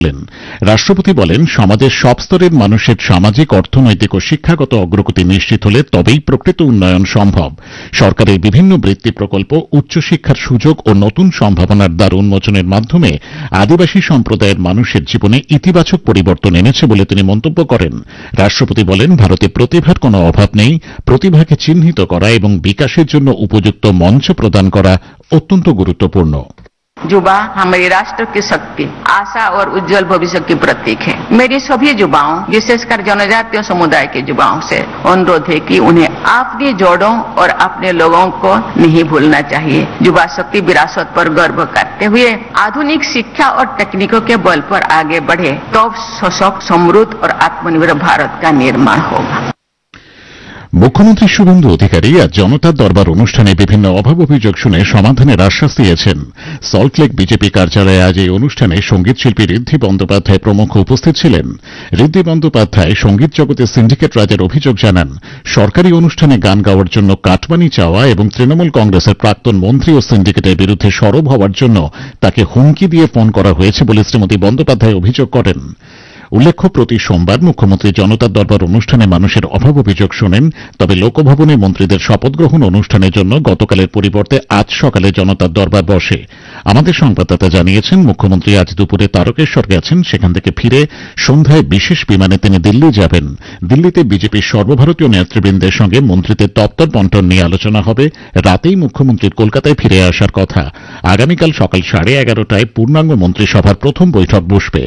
রাষ্ট্রপতি বলেন, সমাজের সব স্তরের মানুষের সামাজিক, অর্থনৈতিক ও শিক্ষাগত অগ্রগতি নিশ্চিত হলে তবেই প্রকৃত উন্নয়ন সম্ভব। সরকারের বিভিন্ন বৃত্তি প্রকল্প, উচ্চশিক্ষার সুযোগ ও নতুন সম্ভাবনার দ্বার উন্মোচনের মাধ্যমে আদিবাসী সম্প্রদায়ের মানুষের জীবনে ইতিবাচক পরিবর্তন এনেছে বলে তিনি মন্তব্য করেন। রাষ্ট্রপতি বলেন, ভারতে প্রতিভার কোনো অভাব নেই। প্রতিভাকে চিহ্নিত করা এবং বিকাশের জন্য উপযুক্ত মঞ্চ প্রদান করা অত্যন্ত গুরুত্বপূর্ণ। युवा हमारे राष्ट्र की शक्ति, आशा और उज्जवल भविष्य की प्रतीक है। मेरी सभी युवाओं, विशेषकर जनजातीय समुदाय के युवाओं से अनुरोध है कि उन्हें अपनी जड़ों और अपने लोगों को नहीं भूलना चाहिए। युवा शक्ति विरासत पर गर्व करते हुए आधुनिक शिक्षा और तकनीकों के बल पर आगे बढ़े, तब सशक्त, समृद्ध और आत्मनिर्भर भारत का निर्माण होगा। মুখ্যমন্ত্রী শুভেন্দু অধিকারী আজ জনতার দরবার অনুষ্ঠানে বিভিন্ন অভাব অভিযোগ শুনে সমাধানের আশ্বাস দিয়েছেন। সল্টলেক বিজেপি কার্যালয়ে আজ এই অনুষ্ঠানে সঙ্গীত শিল্পী ঋদ্ধি বন্দ্যোপাধ্যায় প্রমুখ উপস্থিত ছিলেন। ঋদ্ধি বন্দ্যোপাধ্যায় সঙ্গীত জগতে সিন্ডিকেট রাজের অভিযোগ জানান। সরকারি অনুষ্ঠানে গান গাওয়ার জন্য কাটমানি চাওয়া এবং তৃণমূল কংগ্রেসের প্রাক্তন মন্ত্রী ও সিন্ডিকেটের বিরুদ্ধে সরব হওয়ার জন্য তাকে হুমকি দিয়ে ফোন করা হয়েছে বলে শ্রীমতী বন্দ্যোপাধ্যায় অভিযোগ করেন। উল্লেখ্য, প্রতি সোমবার মুখ্যমন্ত্রী জনতার দরবার অনুষ্ঠানে মানুষের অভাব অভিযোগ শোনেন। তবে লোকভবনে মন্ত্রীদের শপথ গ্রহণ অনুষ্ঠানের জন্য গতকালের পরিবর্তে আজ সকালে জনতার দরবার বসে। আমাদের সংবাদদাতা জানিয়েছেন, মুখ্যমন্ত্রী আজ দুপুরে তারকেশ্বর গেছেন। সেখান থেকে ফিরে সন্ধ্যায় বিশেষ বিমানে তিনি দিল্লি যাবেন। দিল্লিতে বিজেপির সর্বভারতীয় নেতৃবৃন্দের সঙ্গে মন্ত্রীদের দপ্তর বন্টন নিয়ে আলোচনা হবে। রাতেই মুখ্যমন্ত্রীর কলকাতায় ফিরে আসার কথা। আগামীকাল সকাল 11:30টায় পূর্ণাঙ্গ মন্ত্রিসভার প্রথম বৈঠক বসবে।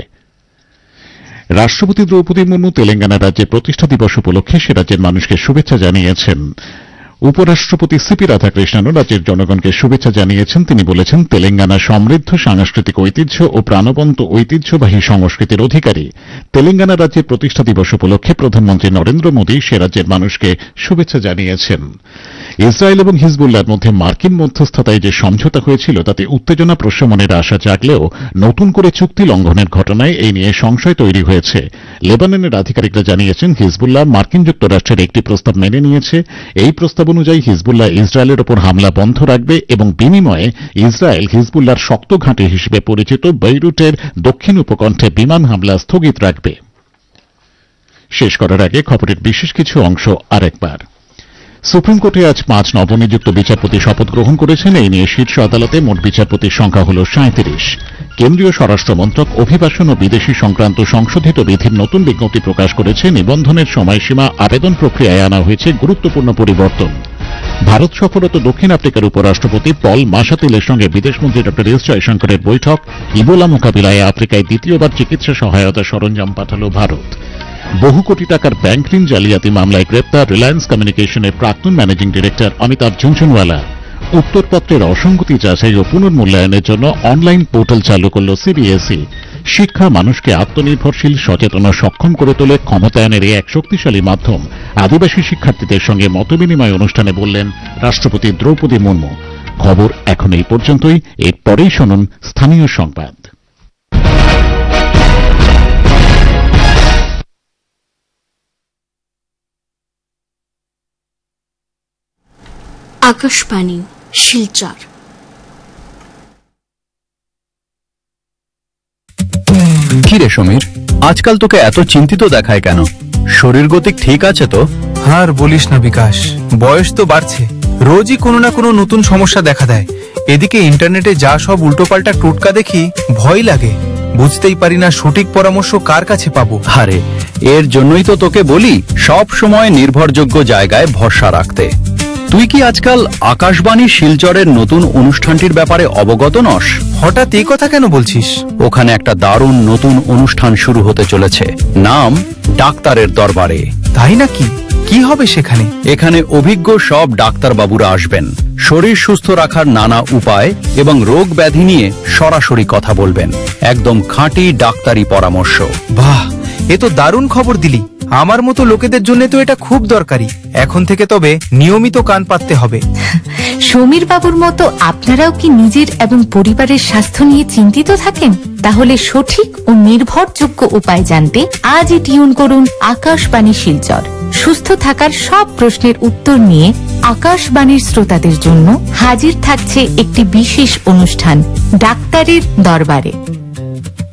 রাষ্ট্রপতি দ্রৌপদী মুর্মু তেলেঙ্গানা রাজ্যের প্রতিষ্ঠা দিবস উপলক্ষে সে রাজ্যের মানুষকে শুভেচ্ছা জানিয়েছেন। উপরাষ্ট্রপতি সিপি রাধাকৃষ্ণনও রাজ্যের জনগণকে শুভেচ্ছা জানিয়েছেন। তিনি বলেছেন, তেলেঙ্গানা সমৃদ্ধ সাংস্কৃতিক ঐতিহ্য ও প্রাণবন্ত ঐতিহ্যবাহী সংস্কৃতির অধিকারী। তেলেঙ্গানা রাজ্যের প্রতিষ্ঠা দিবস উপলক্ষে প্রধানমন্ত্রী নরেন্দ্র মোদী সে রাজ্যের মানুষকে শুভেচ্ছা জানিয়েছেন। ইসরায়েল এবং হিজবুল্লাহর মধ্যে মার্কিন মধ্যস্থতায় যে সমঝোতা হয়েছিল তাতে উত্তেজনা প্রশমনের আশা জাগলেও নতুন করে চুক্তি লঙ্ঘনের ঘটনায় এই নিয়ে সংশয় তৈরি হয়েছে। লেবাননের আধিকারিকরা জানিয়েছেন, হিজবুল্লাহ মার্কিন যুক্তরাষ্ট্রের একটি প্রস্তাব মেনে নিয়েছে। এই প্রস্তাব অনুযায়ী হিজবুল্লাহ ইসরায়েলের ওপর হামলা বন্ধ রাখবে এবং বিনিময়ে ইসরায়েল হিজবুল্লাহর শক্ত ঘাঁটি হিসেবে পরিচিত বৈরুটের দক্ষিণ উপকণ্ঠে বিমান হামলা স্থগিত রাখবে। শেষ করার আগে খবরের বিশেষ কিছু অংশ আরেকবার। সুপ্রিম কোর্টে আজ 5 নবনিযুক্ত বিচারপতি শপথ গ্রহণ করেছেন। এই নিয়ে শীর্ষ আদালতে মোট বিচারপতির সংখ্যা হল 37। কেন্দ্রীয় স্বরাষ্ট্র মন্ত্রক অভিবাসন ও বিদেশী সংক্রান্ত সংশোধিত বিধির নতুন বিজ্ঞপ্তি প্রকাশ করেছে। নিবন্ধনের সময়সীমা, আবেদন প্রক্রিয়ায় আনা হয়েছে গুরুত্বপূর্ণ পরিবর্তন। ভারত সফররত দক্ষিণ আফ্রিকার উপরাষ্ট্রপতি পল মাসাতিলের সঙ্গে বিদেশমন্ত্রী ড এস জয়শঙ্করের বৈঠক। ইবোলা মোকাবিলায় আফ্রিকায় দ্বিতীয়বার চিকিৎসা সহায়তা সরঞ্জাম পাঠাল ভারত। বহু কোটি টাকার ব্যাংক ঋণ জালিয়াতি মামলায় গ্রেপ্তার রিলায়েন্স কমিউনিকেশনের প্রাক্তন ম্যানেজিং ডিরেক্টর অমিতাভ ঝুনঝুনওয়ালা। উত্তরপত্রের অসঙ্গতি যাচাই ও পুনর্মূল্যায়নের জন্য অনলাইন পোর্টাল চালু করল সিবিএসই। শিক্ষা মানুষকে আত্মনির্ভরশীল, সচেতন ও সক্ষম করে তোলে। ক্ষমতায়নের এক শক্তিশালী মাধ্যম। আদিবাসী শিক্ষার্থীদের সঙ্গে মতবিনিময় অনুষ্ঠানে বললেন রাষ্ট্রপতি দ্রৌপদী মুর্মু। খবর এখন এই পর্যন্তই। এরপরেই শুনুন স্থানীয় সংবাদ। আকাশবাণী, শিলচর। কিরে সমীর, আজকাল তোকে এত চিন্তিত দেখায় কেন? শরীর গতিক ঠিক আছে তো? আর বলিস না বিকাশ, বয়স তো বাড়ছে, রোজই কোনো না কোনো নতুন সমস্যা দেখা দেয়। এদিকে ইন্টারনেটে যা সব উল্টোপাল্টা টোটকা দেখি, ভয় লাগে। বুঝতেই পারি না সঠিক পরামর্শ কার কাছে পাবো। আরে, এর জন্যই তো তোকে বলি সব সময় নির্ভরযোগ্য জায়গায় ভরসা রাখতে। তুই কি আজকাল আকাশবাণী শিলচরের নতুন অনুষ্ঠানটির ব্যাপারে অবগত নস? হঠাৎ এই কথা কেন বলছিস? ওখানে একটা দারুণ নতুন অনুষ্ঠান শুরু হতে চলেছে, নাম ডাক্তারের দরবারে। তাই নাকি? কি হবে সেখানে? এখানে অভিজ্ঞ সব ডাক্তারবাবুরা আসবেন, শরীর সুস্থ রাখার নানা উপায় এবং রোগ ব্যাধি নিয়ে সরাসরি কথা বলবেন। একদম খাঁটি ডাক্তারি পরামর্শ। বাহ, এ তো দারুণ খবর দিলি। আমার মতো লোকেদের জন্য তো এটা খুব দরকারি। এখন থেকে তবে নিয়মিত কান পাততে হবে। সমীর বাবুর মতো আপনারাও কি নিজের এবং পরিবারের স্বাস্থ্য নিয়ে চিন্তিত থাকেন? তাহলে সঠিক ও নির্ভরযোগ্য উপায় জানতে আজই টিউন করুন আকাশবাণী শিলচর। সুস্থ থাকার সব প্রশ্নের উত্তর নিয়ে আকাশবাণীর শ্রোতাদের জন্য হাজির থাকছে একটি বিশেষ অনুষ্ঠান, ডাক্তারের দরবারে।